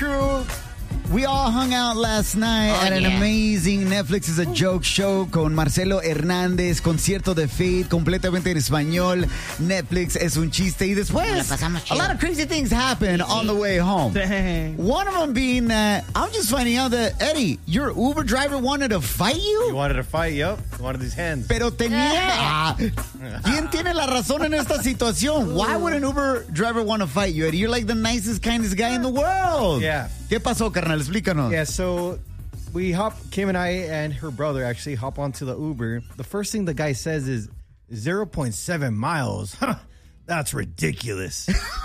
crew. We all hung out last night at an amazing Netflix is a Joke show con Marcelo Hernández, concierto de Fate, completamente en español. Netflix es un chiste. Y después, a lot of crazy things happen on the way home. Dang. One of them being that I'm just finding out that, Eddie, your Uber driver wanted to fight you. You wanted to fight, yep. He wanted these hands. Pero tenía... ¿Quién tiene la razón en esta situación? Why would an Uber driver want to fight you, Eddie? You're like the nicest, kindest guy in the world. Yeah. ¿Qué pasó, carnal? Explícanos. Yeah, so Kim and I and her brother actually hop onto the Uber. The first thing the guy says is 0.7 miles. That's ridiculous.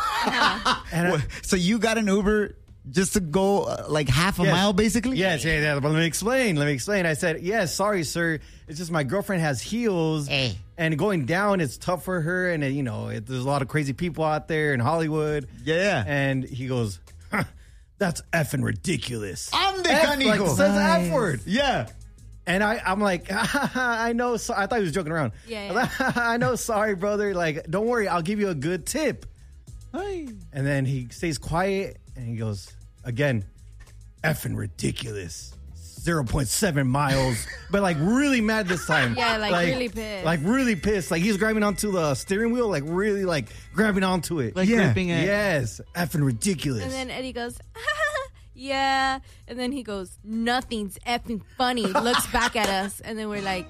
So you got an Uber just to go like half a mile, basically? Yes, yeah. But let me explain. I said, yes, sorry, sir. It's just my girlfriend has heels. Hey. And going down, it's tough for her. And, there's a lot of crazy people out there in Hollywood. Yeah. And he goes, that's effing ridiculous. Ande, Like, canijo. says the F word. Yeah. And I'm like, I know. So I thought he was joking around. Yeah. I know. Sorry, brother. Like, don't worry. I'll give you a good tip. Ay. And then he stays quiet and he goes, again, effing ridiculous. 0.7 miles. But like really mad this time. Yeah, like really pissed. Like really pissed. Like he's grabbing onto the steering wheel, like really like grabbing onto it. Like gripping it. Yes. Effing ridiculous. And then Eddie goes, yeah. And then he goes, nothing's effing funny. Looks back at us. And then we're like,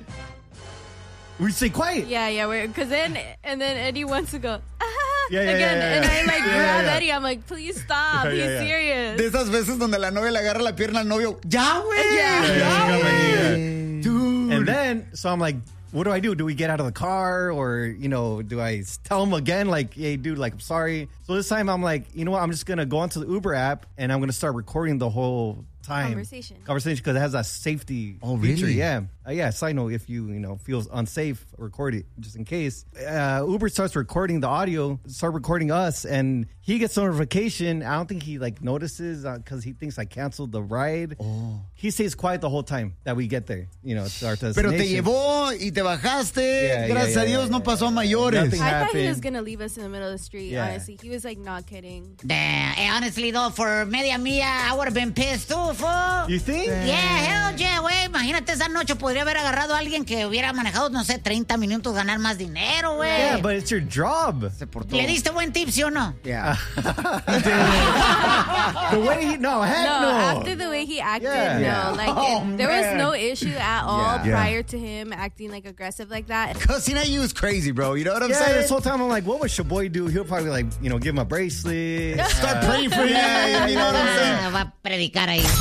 we stay quiet. yeah. And then Eddie wants to go, Yeah, again. yeah. And I like grab yeah. Eddie. I'm like, please stop. He's serious. De esas veces donde la novia le agarra la pierna al novio. ¡Ya, güey! Yeah. güey! Dude. And then, so I'm like, what do I do? Do we get out of the car or, do I tell him again? Like, hey, dude, like, I'm sorry. So this time I'm like, you know what? I'm just going to go onto the Uber app and I'm going to start recording the whole time. Conversation Because it has that safety feature. Yeah. Side note, if you, feels unsafe, record it just in case. Uber starts recording the audio, start recording us, and he gets notification. I don't think he notices because he thinks I canceled the ride. Oh. He stays quiet the whole time that we get there, to our destination. Pero te llevó y te bajaste. Yeah, Gracias a Dios no pasó a mayores. Nothing I thought he happened. was going to leave us in the middle of the street, Yeah. honestly. He was like, not kidding. Damn. Honestly, though, for media milla, I would have been pissed too, fool. You think? Yeah, hell yeah, güey. Imagínate, esa noche podría haber agarrado a alguien que hubiera manejado, no sé, 30 minutos, ganar más dinero, güey. Yeah, but it's your job. ¿Le diste buen tip, sí o no? Yeah. The way heck no. After the way he acted, Yeah. no. Like, there was no issue at all Yeah. prior to him acting like aggressive like that. Cussing at you is crazy, bro. You know what I'm Yeah, saying? this whole time I'm like, what would Shaboy do? He'll probably give him a bracelet. Start praying for you. You know what I'm saying? Va a predicar ahí.